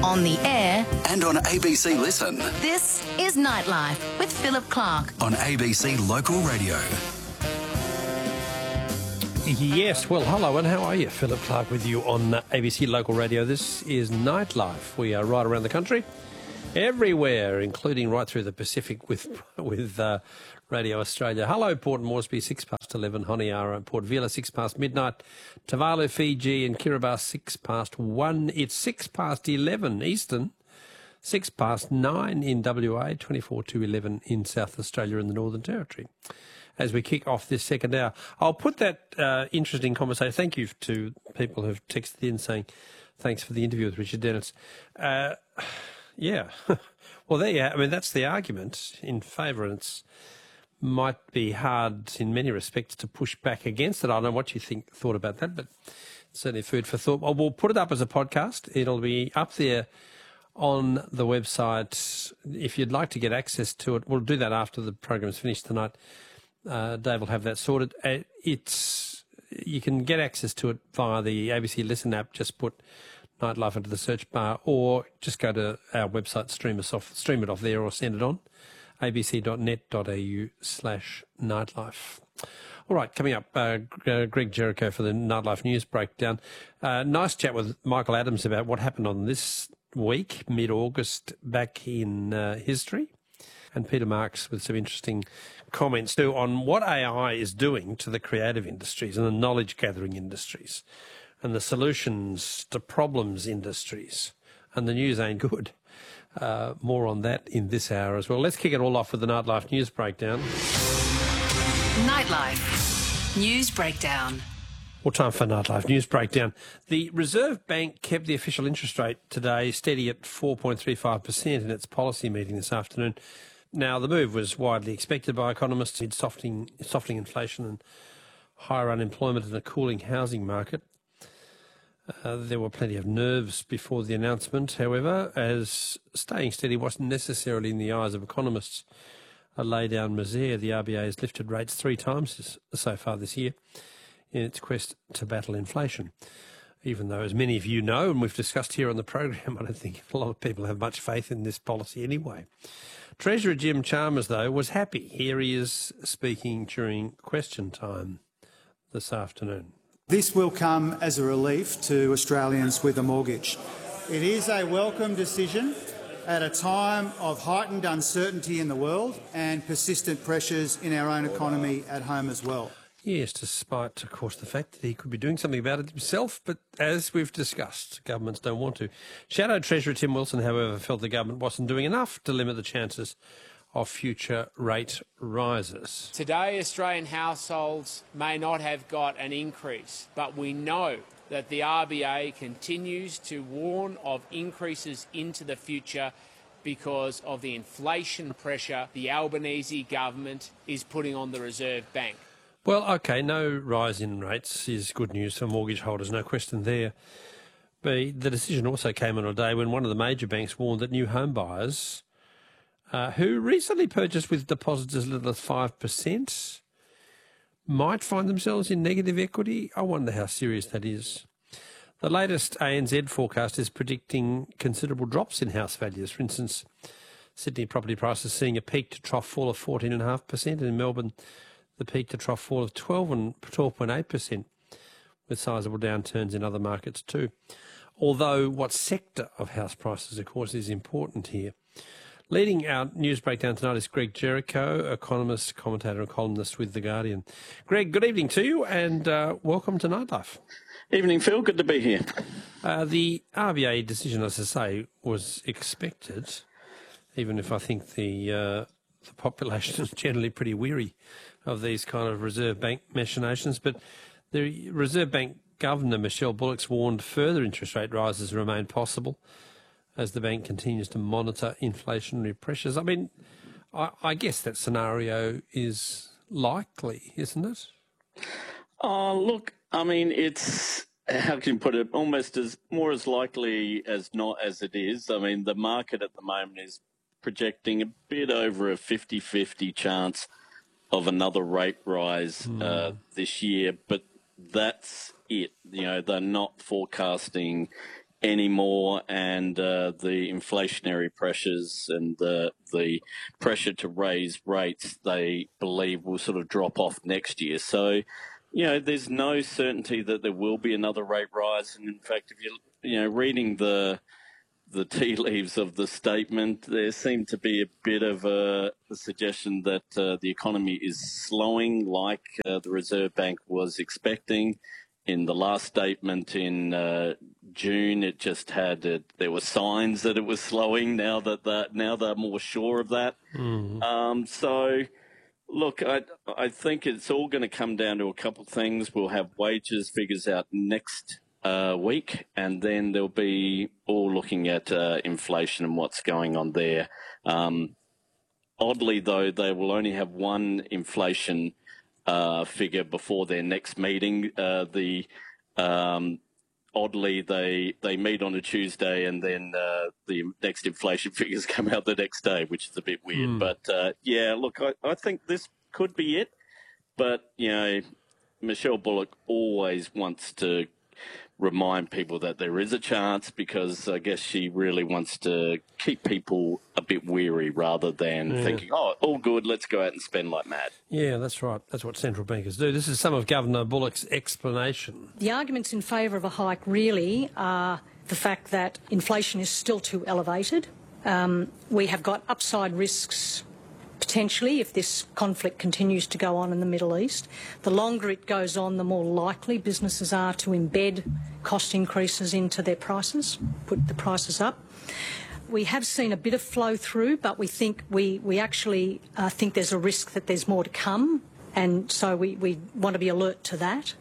on the air, and on ABC Listen. this is Nightlife with Philip Clark. On ABC Local Radio. Yes, well, hello and how are you? Philip Clark with you on ABC Local Radio. This is Nightlife. We are right around the country, everywhere, including right through the Pacific with Radio Australia. Hello, Port Moresby, 11:06, Honiara, Port Vila, 6 past midnight, Tuvalu, Fiji and Kiribati, 1:06. It's 11:06 Eastern, 9:06 in WA, 11:24 in South Australia and the Northern Territory. As we kick off this second hour, I'll put that interesting conversation. Thank you to people who've texted in saying thanks for the interview with Richard Dennis. Yeah, well, there you have. I mean, that's the argument in favour, and it might be hard in many respects to push back against it. I don't know what you thought about that, but certainly food for thought. Well, we'll put it up as a podcast. It'll be up there on the website. If you'd like to get access to it, we'll do that after the program's finished tonight. Dave will have that sorted. You can get access to it via the ABC Listen app. Just put Nightlife into the search bar, or just go to our website, stream it off there, or send it on abc.net.au/nightlife. All right, coming up, Greg Jericho for the Nightlife News Breakdown. Nice chat with Michael Adams about what happened on this week, mid-August, back in history. And Peter Marks with some interesting comments too on what AI is doing to the creative industries and the knowledge-gathering industries and the solutions to problems industries. And the news ain't good. More on that in this hour as well. Let's kick it all off with the Nightlife News Breakdown. Nightlife News Breakdown. Well, time for Nightlife News Breakdown. The Reserve Bank kept the official interest rate today steady at 4.35% in its policy meeting this afternoon. Now, the move was widely expected by economists amid softening inflation and higher unemployment and a cooling housing market. There were plenty of nerves before the announcement, however, as staying steady wasn't necessarily in the eyes of economists a lay-down misere. The RBA has lifted rates 3 times so far this year in its quest to battle inflation. Even though, as many of you know, and we've discussed here on the program, I don't think a lot of people have much faith in this policy anyway. Treasurer Jim Chalmers, though, was happy. Here he is speaking during question time this afternoon. This will come as a relief to Australians with a mortgage. It is a welcome decision at a time of heightened uncertainty in the world and persistent pressures in our own economy at home as well. Yes, despite, of course, the fact that he could be doing something about it himself, but as we've discussed, governments don't want to. Shadow Treasurer Tim Wilson, however, felt the government wasn't doing enough to limit the chances of future rate rises. Today, Australian households may not have got an increase, but we know that the RBA continues to warn of increases into the future because of the inflation pressure the Albanese government is putting on the Reserve Bank. Well, OK, no rise in rates is good news for mortgage holders, no question there. But the decision also came on a day when one of the major banks warned that new home buyers who recently purchased with deposits as little as 5% might find themselves in negative equity. I wonder how serious that is. The latest ANZ forecast is predicting considerable drops in house values. For instance, Sydney property prices seeing a peak to trough fall of 14.5%, and in Melbourne, the peak to trough fall of 12.8%, with sizable downturns in other markets too. Although what sector of house prices, of course, is important here. Leading our news breakdown tonight is Greg Jericho, economist, commentator and columnist with The Guardian. Greg, good evening to you and welcome to Nightlife. Evening, Phil. Good to be here. The RBA decision, as I say, was expected, even if I think the population is generally pretty weary of these kind of Reserve Bank machinations. But the Reserve Bank Governor, Michelle Bullock's, warned further interest rate rises remain possible as the bank continues to monitor inflationary pressures. I mean, I guess that scenario is likely, isn't it? Look, I mean, it's, how can you put it, almost as likely as not as it is. I mean, the market at the moment is projecting a bit over a 50-50 chance of another rate rise this year, but that's it. You know, they're not forecasting anymore, and the inflationary pressures and the pressure to raise rates, they believe, will sort of drop off next year. So, there's no certainty that there will be another rate rise. And in fact, if you're reading the tea leaves of the statement, there seemed to be a bit of a suggestion that the economy is slowing, like the Reserve Bank was expecting. In the last statement in June, it just had there were signs that it was slowing. Now they're more sure of that. So, look, I think it's all going to come down to a couple of things. We'll have wages figures out next week, and then they'll be all looking at inflation and what's going on there. Oddly, though, they will only have one inflation figure before their next meeting. Oddly, they meet on a Tuesday, and then the next inflation figures come out the next day, which is a bit weird. But look, I think this could be it. But Michelle Bullock always wants to remind people that there is a chance, because I guess she really wants to keep people a bit weary rather than thinking, oh, all good, let's go out and spend like mad. Yeah, that's right. That's what central bankers do. This is some of Governor Bullock's explanation. The arguments in favour of a hike really are the fact that inflation is still too elevated. We have got upside risks potentially if this conflict continues to go on in the Middle East. The longer it goes on, the more likely businesses are to embed cost increases into their prices, put the prices up. We have seen a bit of flow through, but we think we actually think there's a risk that there's more to come, and so we want to be alert to that.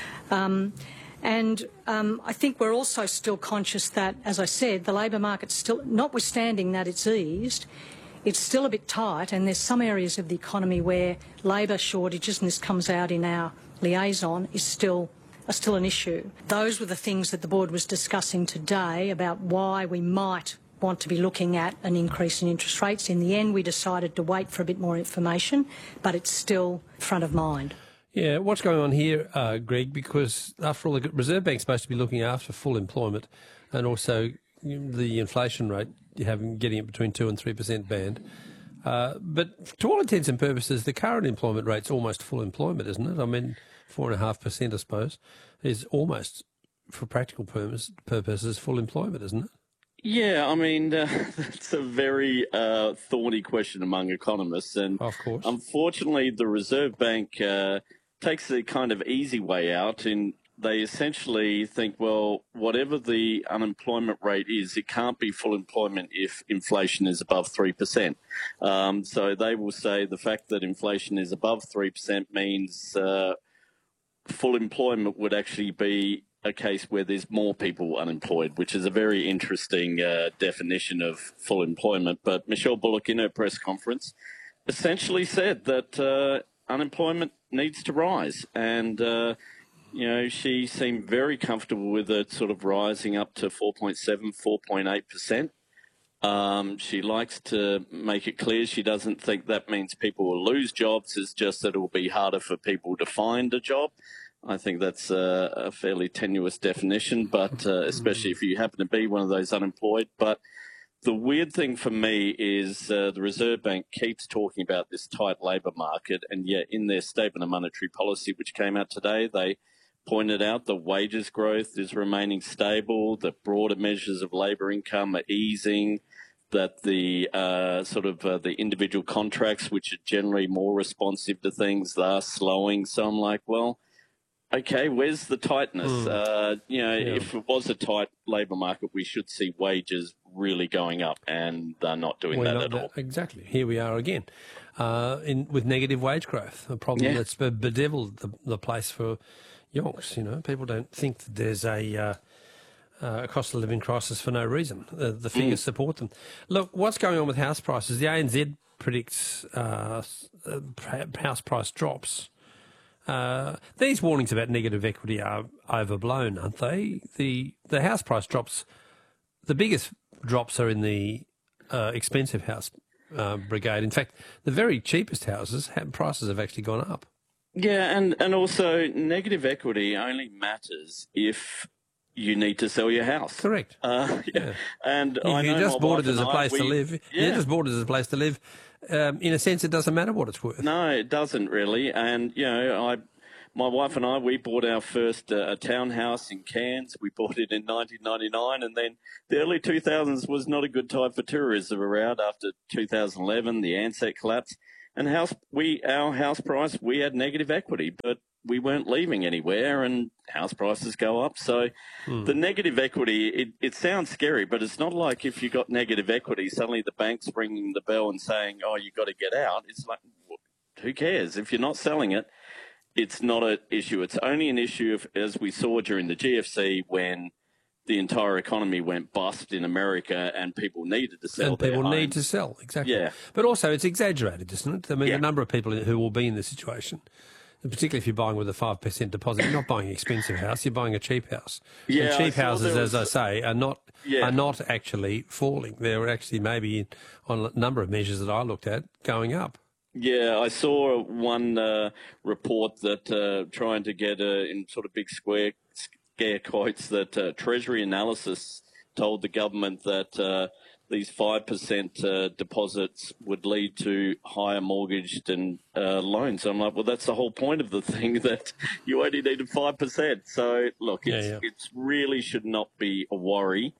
I think we're also still conscious that, as I said, the labour market's still, notwithstanding that it's eased, it's still a bit tight, and there's some areas of the economy where labour shortages, and this comes out in our liaison, are still an issue. Those were the things that the board was discussing today about why we might want to be looking at an increase in interest rates. In the end, we decided to wait for a bit more information, but it's still front of mind. Yeah, what's going on here, Greg? Because after all, the Reserve Bank's supposed to be looking after full employment, and also the inflation rate, getting it between 2 and 3% band. But to all intents and purposes, the current employment rate's almost full employment, isn't it? I mean, 4.5%, I suppose, is almost, for practical purposes, full employment, isn't it? Yeah, I mean, that's a very thorny question among economists. And of course, unfortunately, the Reserve Bank takes the kind of easy way out, and they essentially think, well, whatever the unemployment rate is, it can't be full employment if inflation is above 3%. So they will say the fact that inflation is above 3% means full employment would actually be a case where there's more people unemployed, which is a very interesting definition of full employment. But Michelle Bullock, in her press conference, essentially said that unemployment needs to rise. And, she seemed very comfortable with it sort of rising up to 4.7, 4.8%. She likes to make it clear she doesn't think that means people will lose jobs. It's just that it will be harder for people to find a job. I think that's a fairly tenuous definition, but especially if you happen to be one of those unemployed. But the weird thing for me is the Reserve Bank keeps talking about this tight labour market, and yet in their statement of monetary policy, which came out today, they pointed out that wages growth is remaining stable, that broader measures of labour income are easing, that the the individual contracts, which are generally more responsive to things, are slowing. So I'm like, well, okay, where's the tightness? If it was a tight labour market, we should see wages really going up, and they're not doing that at all. Exactly. Here we are again with negative wage growth, a problem that's bedeviled the place for yonks. People don't think that there's a cost of living crisis for no reason. The figures support them. Look, what's going on with house prices? The ANZ predicts house price drops. These warnings about negative equity are overblown, aren't they? The house price drops, the biggest drops are in the expensive house brigade. In fact, the very cheapest houses, prices have actually gone up. Yeah, and also negative equity only matters if you need to sell your house. Correct. Yeah. And I know you just my bought wife it as and a place to live. Yeah. You just bought it as a place to live. In a sense, it doesn't matter what it's worth. No, it doesn't really. And, my wife and I, we bought our first townhouse in Cairns. We bought it in 1999, and then the early 2000s was not a good time for tourism around after 2011, the Ansett collapse. And our house price, we had negative equity, but we weren't leaving anywhere, and house prices go up. So the negative equity, it sounds scary, but it's not like if you got negative equity, suddenly the bank's ringing the bell and saying, oh, you got to get out. It's like, who cares? If you're not selling it, it's not an issue. It's only an issue, as we saw during the GFC, when the entire economy went bust in America and people needed to sell their people homes. need to sell, exactly. Yeah. But also it's exaggerated, isn't it? I mean, Yeah. a number of people who will be in this situation, and particularly if you're buying with a 5% deposit, you're not buying an expensive house, you're buying a cheap house. Yeah, and cheap I saw houses, there as was- I say, are not actually falling. They're actually maybe, on a number of measures that I looked at, going up. Yeah, I saw one report that trying to get in sort of big scare quotes that Treasury Analysis told the government that these 5% deposits would lead to higher mortgaged and loans. I'm like, well, that's the whole point of the thing, that you only needed 5%. So, look, it's really should not be a worry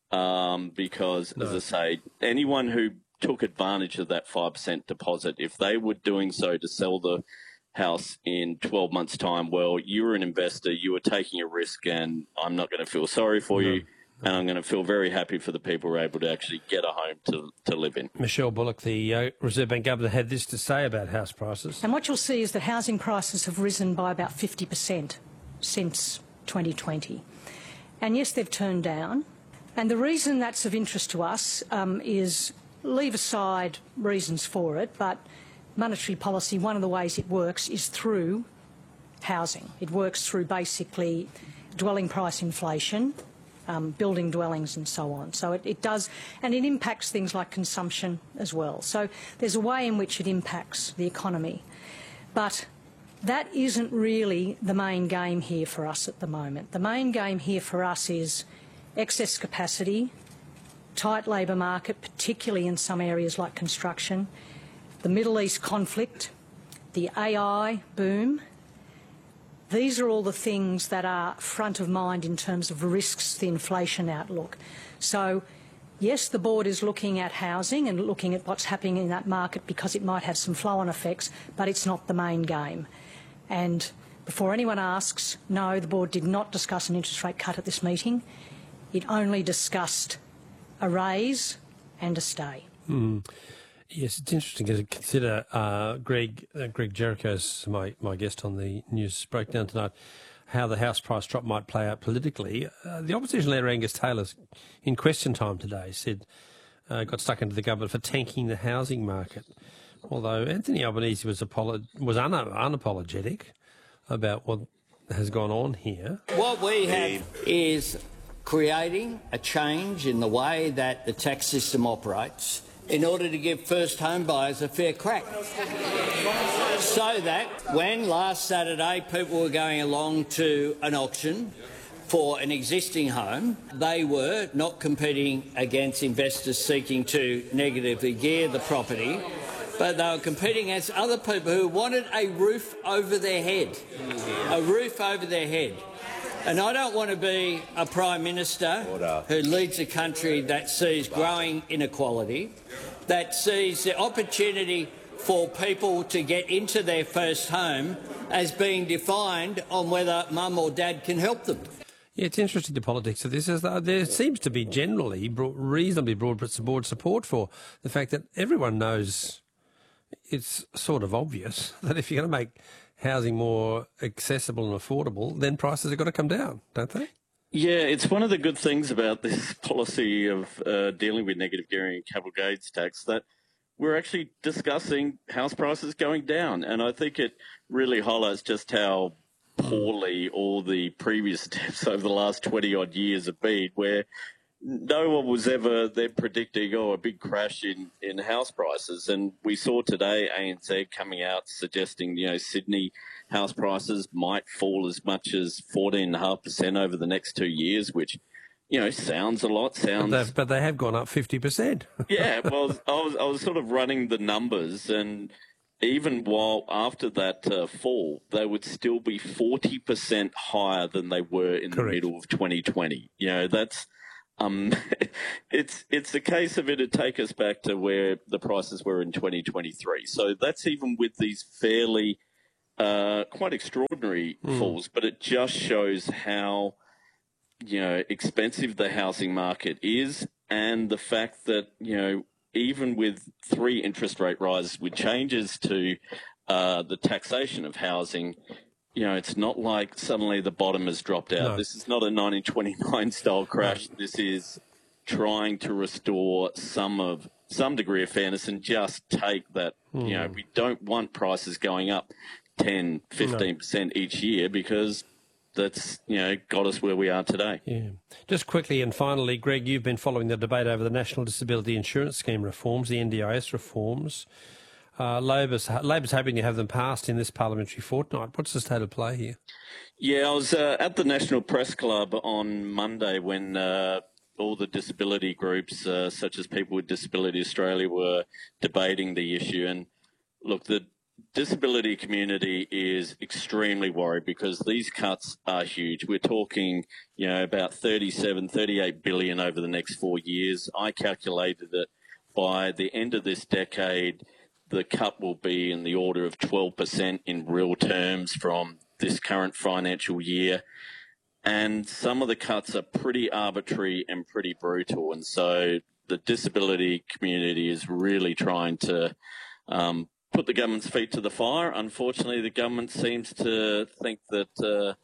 because, as I say, anyone who took advantage of that 5% deposit, if they were doing so to sell the house in 12 months' time, well, you were an investor, you were taking a risk, and I'm not going to feel sorry for you, and I'm going to feel very happy for the people who are able to actually get a home to live in. Michelle Bullock, the Reserve Bank Governor, had this to say about house prices. And what you'll see is that housing prices have risen by about 50% since 2020. And yes, they've turned down. And the reason that's of interest to us is, leave aside reasons for it, but monetary policy, one of the ways it works is through housing. It works through basically dwelling price inflation, building dwellings and so on. So it does, and it impacts things like consumption as well. So there's a way in which it impacts the economy. But that isn't really the main game here for us at the moment. The main game here for us is excess capacity, tight labour market, particularly in some areas like construction, the Middle East conflict, the AI boom. These are all the things that are front of mind in terms of risks to the inflation outlook. So, yes, the board is looking at housing and looking at what's happening in that market because it might have some flow-on effects, but it's not the main game. And before anyone asks, no, the board did not discuss an interest rate cut at this meeting. It only discussed a raise and a stay. Yes, it's interesting to consider. Greg Jericho's my guest on the news breakdown tonight, how the house price drop might play out politically. The opposition leader Angus Taylor, in question time today, said got stuck into the government for tanking the housing market. Although Anthony Albanese was unapologetic about what has gone on here. What we have is creating a change in the way that the tax system operates in order to give first home buyers a fair crack. So that when last Saturday people were going along to an auction for an existing home, they were not competing against investors seeking to negatively gear the property, but they were competing against other people who wanted a roof over their head. A roof over their head. And I don't want to be a Prime Minister who leads a country that sees growing inequality, that sees the opportunity for people to get into their first home as being defined on whether mum or dad can help them. Yeah, it's interesting, the politics of this. There seems to be generally reasonably broad support for the fact that everyone knows it's sort of obvious that if you're going to make housing more accessible and affordable, then prices have got to come down, don't they? Yeah, it's one of the good things about this policy of dealing with negative gearing and capital gains tax that we're actually discussing house prices going down. And I think it really highlights just how poorly all the previous steps over the last 20-odd years have been, where no one was ever there predicting, a big crash in house prices. And we saw today ANZ coming out suggesting, Sydney house prices might fall as much as 14.5% over the next 2 years, which, sounds a lot. But they have gone up 50%. Yeah, well, I was sort of running the numbers, and even while after that fall, they would still be 40% higher than they were in the middle of 2020. That's it's a case of it'd take us back to where the prices were in 2023. So that's even with these fairly quite extraordinary falls, but it just shows how expensive the housing market is, and the fact that even with 3 interest rate rises, with changes to the taxation of housing, it's not like suddenly the bottom has dropped out. No. This is not a 1929 style crash. No. This is trying to restore some degree of fairness and just take that. We don't want prices going up 10, 15% each year, because that's, got us where we are today. Yeah. Just quickly and finally, Greg, you've been following the debate over the National Disability Insurance Scheme reforms, the NDIS reforms. Labor's hoping to have them passed in this parliamentary fortnight. What's the state of play here? Yeah, I was at the National Press Club on Monday when all the disability groups, such as People with Disability Australia, were debating the issue. And look, the disability community is extremely worried because these cuts are huge. We're talking, about 38 billion over the next 4 years. I calculated that by the end of this decade, the cut will be in the order of 12% in real terms from this current financial year. And some of the cuts are pretty arbitrary and pretty brutal. And so the disability community is really trying to put the government's feet to the fire. Unfortunately, the government seems to think that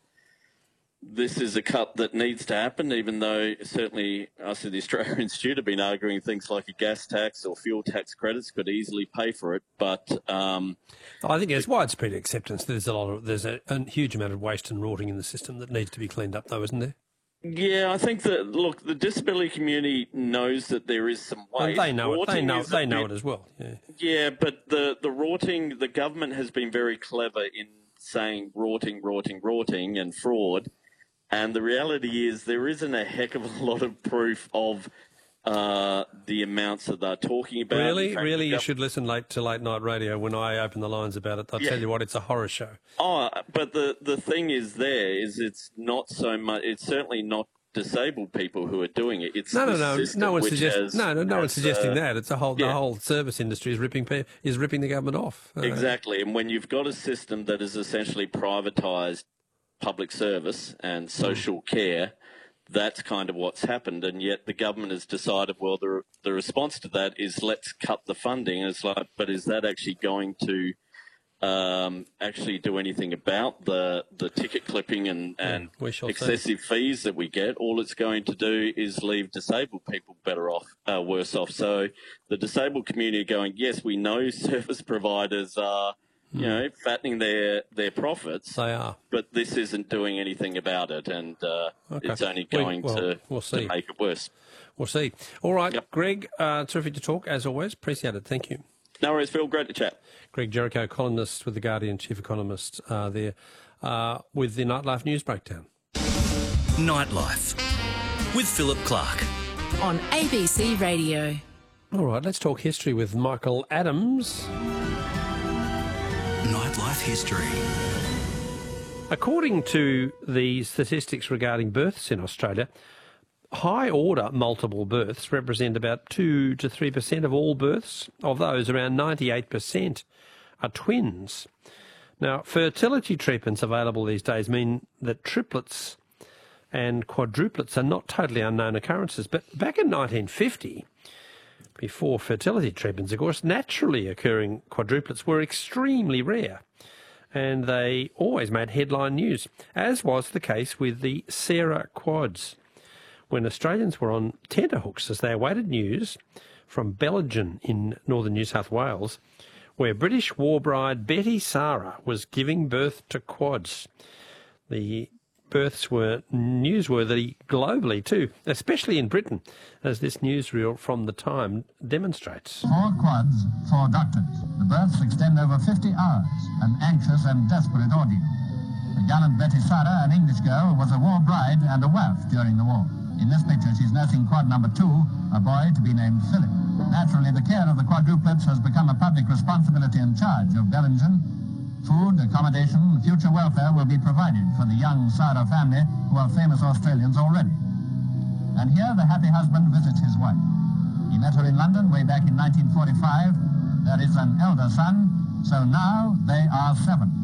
this is a cut that needs to happen, even though certainly us at the Australia Institute have been arguing things like a gas tax or fuel tax credits could easily pay for it. But I think there's widespread acceptance. There's a huge amount of waste and rotting in the system that needs to be cleaned up, though, isn't there? Yeah, I think that, look, the disability community knows that there is some waste. They know it. They know it as well. Yeah, but the rotting, the government has been very clever in saying rotting and fraud. And the reality is there isn't a heck of a lot of proof of the amounts that they're talking about. Really, you should listen to late night radio when I open the lines about it. I'll tell you what, it's a horror show. Oh, but the thing is it's not so much. It's certainly not disabled people who are doing it. It's no one's suggesting that. It's the whole service industry is ripping the government off. Exactly, and when you've got a system that is essentially privatised public service and social care, that's kind of what's happened. And yet the government has decided, well, the response to that is let's cut the funding. And it's like, but is that actually going to actually do anything about the ticket clipping and excessive fees that we get? All it's going to do is leave disabled people worse off. So the disabled community are going, yes, we know service providers are fattening their profits. They are. But this isn't doing anything about it, and it's only going to make it worse. We'll see. All right, yep. Greg, terrific to talk, as always. Appreciate it. Thank you. No worries, Phil. Great to chat. Greg Jericho, columnist with The Guardian, chief economist there with the Nightlife News Breakdown. Nightlife with Philip Clark. On ABC Radio. All right, let's talk history with Michael Adams. Nightlife history. According to the statistics regarding births in Australia, high-order multiple births represent about 2 to 3% of all births. Of those, around 98% are twins. Now, fertility treatments available these days mean that triplets and quadruplets are not totally unknown occurrences. But back in 1950, before fertility treatments, of course, naturally occurring quadruplets were extremely rare, and they always made headline news, as was the case with the Sarah quads, when Australians were on tenterhooks as they awaited news from Bellingen in northern New South Wales, where British war bride Betty Sarah was giving birth to quads. The births were newsworthy globally too, especially in Britain, as this newsreel from the time demonstrates. 4 quads, 4 doctors. The births extend over 50 hours, an anxious and desperate ordeal. The gallant Betty Sarah, an English girl, was a war bride and a wife during the war. In this picture, she's nursing quad number 2, a boy to be named Philip. Naturally, the care of the quadruplets has become a public responsibility and charge of Bellingen. Food, accommodation, future welfare will be provided for the young Sarah family, who are famous Australians already. And here the happy husband visits his wife. He met her in London way back in 1945. There is an elder son, so now they are 7.